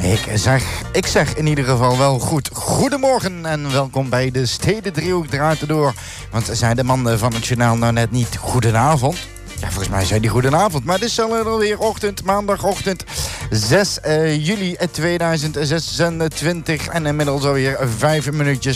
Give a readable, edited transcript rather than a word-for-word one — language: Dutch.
Ik zeg in ieder geval wel goed goedemorgen en welkom bij de Stedendriehoek draait erdoor. Want zei de man van het journaal nou net niet goedenavond? Ja, volgens mij zei hij goedenavond, maar het is alweer ochtend, maandagochtend 6 juli 2026 en inmiddels alweer 5 minuutjes